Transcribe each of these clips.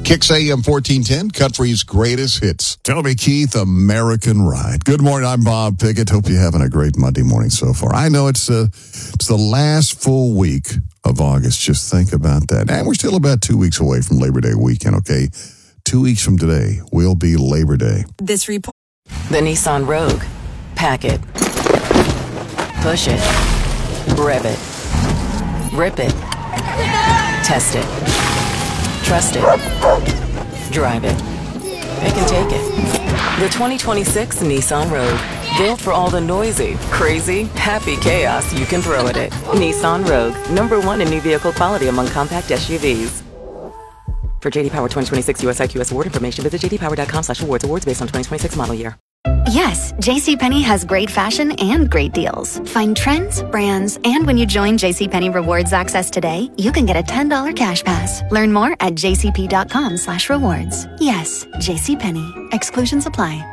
Kicks AM 1410, country's greatest hits. Tell me, Keith, American Ride. Good morning, I'm Bob Pickett. Hope you're having a great Monday morning so far. I know it's the last full week of August. Just think about that. And we're still about 2 weeks away from Labor Day weekend, okay? 2 weeks from today will be Labor Day. This report. The Nissan Rogue. Pack it. Push it. Rev it. Rip it. Test it. Trust it. Drive it. Pick and take it. The 2026 Nissan Rogue. Built for all the noisy, crazy, happy chaos you can throw at it. Nissan Rogue. #1 in new vehicle quality among compact SUVs. For JD Power 2026 US IQS award information, visit jdpower.com/awards. Awards based on 2026 model year. Yes, JCPenney has great fashion and great deals. Find trends, brands, and when you join JCPenney Rewards Access today, you can get a $10 cash pass. Learn more at jcp.com/rewards. Yes, JCPenney. Exclusions apply.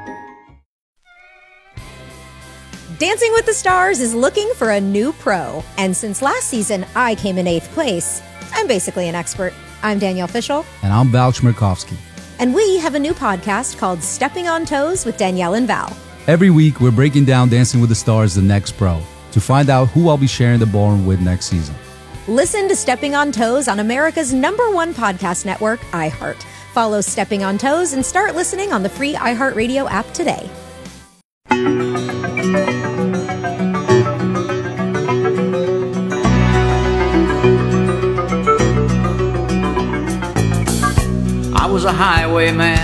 Dancing with the Stars is looking for a new pro. And since last season, I came in 8th place. I'm basically an expert. I'm Danielle Fishel. And I'm Val Chmerkovskiy. And we have a new podcast called Stepping on Toes with Danielle and Val. Every week, we're breaking down Dancing with the Stars, the next pro, to find out who I'll be sharing the ballroom with next season. Listen to Stepping on Toes on America's #1 podcast network, iHeart. Follow Stepping on Toes and start listening on the free iHeartRadio app today. I was a highwayman.